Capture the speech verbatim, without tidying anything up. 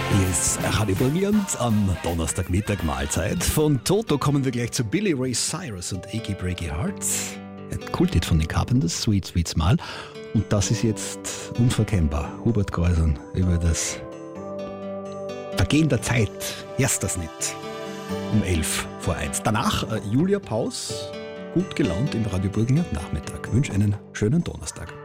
Hier ist Radio Brilliant am Donnerstagmittag Mahlzeit. Von Toto kommen wir gleich zu Billy Ray Cyrus und Achy Breaky Heart. Ein Kulthit von den Carpenters, Sweet Sweet Smile. Und das ist jetzt unverkennbar. Hubert Geusern über das Vergehen der Zeit. Erst das nicht. Um elf vor eins. Danach äh, Julia Paus, gut gelaunt im Radio Brilliant Nachmittag. Ich wünsche einen schönen Donnerstag.